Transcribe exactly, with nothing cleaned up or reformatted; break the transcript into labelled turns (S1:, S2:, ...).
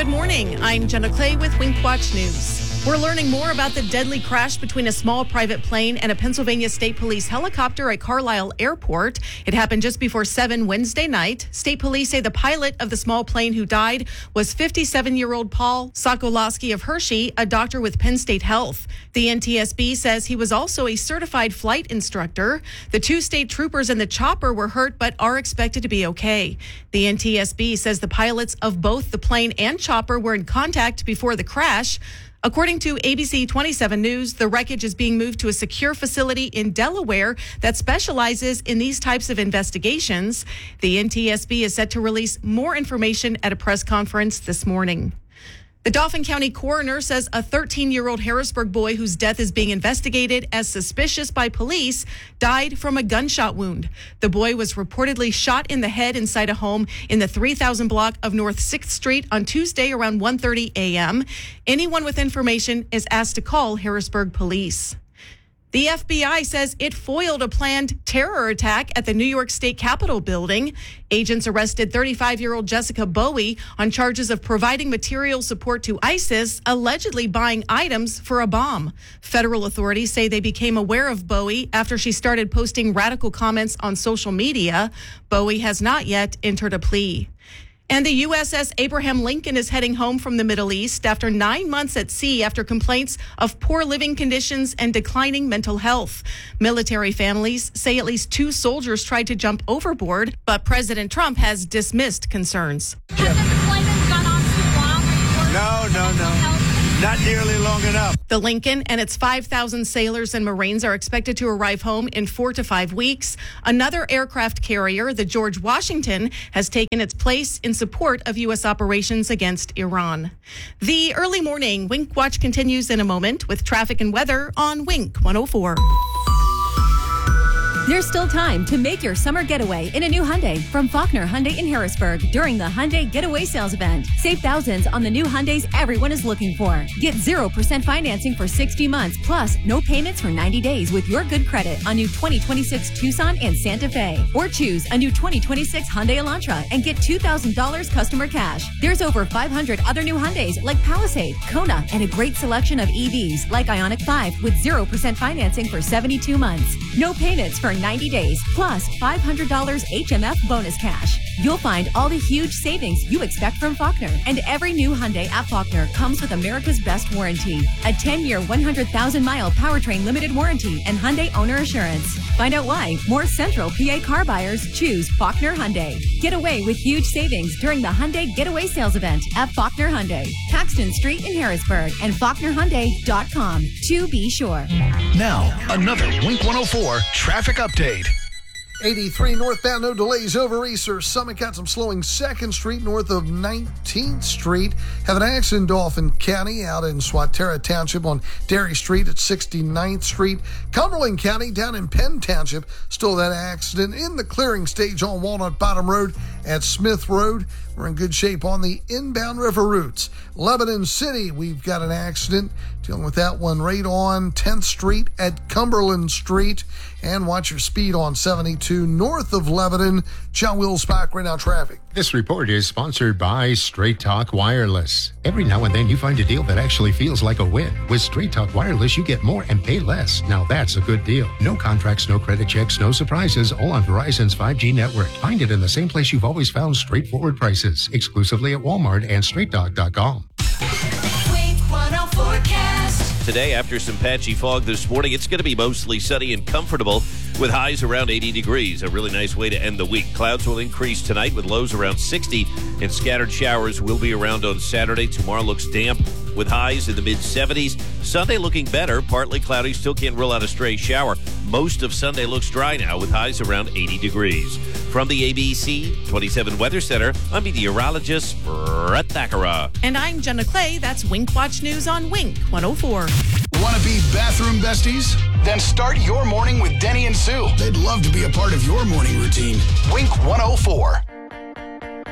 S1: Good morning. I'm Jenna Clay with Wink Watch News. We're learning more about the deadly crash between a small private plane and a Pennsylvania State Police helicopter at Carlisle Airport. It happened just before seven Wednesday night. State Police say the pilot of the small plane who died was fifty-seven-year-old Paul Sokolowski of Hershey, a doctor with Penn State Health. The N T S B says he was also a certified flight instructor. The two state troopers in the chopper were hurt but are expected to be okay. The N T S B says the pilots of both the plane and chopper were in contact before the crash. According to A B C twenty-seven News, the wreckage is being moved to a secure facility in Delaware that specializes in these types of investigations. The N T S B is set to release more information at a press conference this morning. The Dauphin County coroner says a thirteen-year-old Harrisburg boy whose death is being investigated as suspicious by police died from a gunshot wound. The boy was reportedly shot in the head inside a home in the three thousand block of North sixth Street on Tuesday around one thirty a.m. Anyone with information is asked to call Harrisburg Police. The F B I says it foiled a planned terror attack at the New York State Capitol building. Agents arrested thirty-five-year-old Jessica Bowie on charges of providing material support to ISIS, allegedly buying items for a bomb. Federal authorities say they became aware of Bowie after she started posting radical comments on social media. Bowie has not yet entered a plea. And the U S S Abraham Lincoln is heading home from the Middle East after nine months at sea after complaints of poor living conditions and declining mental health. Military families say at least two soldiers tried to jump overboard, but President Trump has dismissed concerns.
S2: Has the deployment gone on too long?
S3: No, no, no. Not nearly long enough.
S1: The Lincoln and its five thousand sailors and Marines are expected to arrive home in four to five weeks. Another aircraft carrier, the George Washington, has taken its place in support of U S operations against Iran. The early morning Wink Watch continues in a moment with traffic and weather on Wink one oh four.
S4: There's still time to make your summer getaway in a new Hyundai from Faulkner Hyundai in Harrisburg during the Hyundai Getaway Sales Event. Save thousands on the new Hyundais everyone is looking for. Get zero percent financing for sixty months, plus no payments for ninety days with your good credit on new twenty twenty-six Tucson and Santa Fe. Or choose a new twenty twenty-six Hyundai Elantra and get two thousand dollars customer cash. There's over five hundred other new Hyundais like Palisade, Kona, and a great selection of E Vs like Ioniq five with zero percent financing for seventy-two months. No payments for ninety days, plus five hundred dollars H M F bonus cash. You'll find all the huge savings you expect from Faulkner. And every new Hyundai at Faulkner comes with America's best warranty. A ten-year, one hundred thousand mile powertrain limited warranty and Hyundai owner assurance. Find out why more Central P A car buyers choose Faulkner Hyundai. Get away with huge savings during the Hyundai Getaway Sales Event at Faulkner Hyundai, Paxton Street in Harrisburg, and Faulkner Hyundai dot com to be sure.
S5: Now, another Wink one oh four traffic update.
S6: eighty-three northbound, no delays over Easter. Summit got some slowing second Street north of nineteenth Street. Have an accident in Dauphin County out in Swatara Township on Dairy Street at sixty-ninth Street. Cumberland County down in Penn Township. Still that accident in the clearing stage on Walnut Bottom Road at Smith Road. We're in good shape on the inbound river routes. Lebanon City, we've got an accident. Dealing with that one right on tenth Street at Cumberland Street. And watch your speed on seventy-two north of Lebanon. John Wills back right now traffic.
S7: This report is sponsored by Straight Talk Wireless. Every now and then you find a deal that actually feels like a win. With Straight Talk Wireless, you get more and pay less. Now that's a good deal. No contracts, no credit checks, no surprises, all on Verizon's five G network. Find it in the same place you've always found straightforward prices. Exclusively at Walmart and straight talk dot com.
S8: Today, after some patchy fog this morning, it's going to be mostly sunny and comfortable with highs around eighty degrees. A really nice way to end the week. Clouds will increase tonight with lows around sixty, and scattered showers will be around on Saturday. Tomorrow looks damp with highs in the mid seventies. Sunday looking better, partly cloudy, still can't rule out a stray shower. Most of Sunday looks dry now with highs around eighty degrees. From the A B C twenty-seven Weather Center, I'm meteorologist Brett Thakara.
S1: And I'm Jenna Clay. That's Wink Watch News on Wink one oh four.
S5: Want to be bathroom besties? Then start your morning with Denny and Sue. They'd love to be a part of your morning routine. Wink one oh four.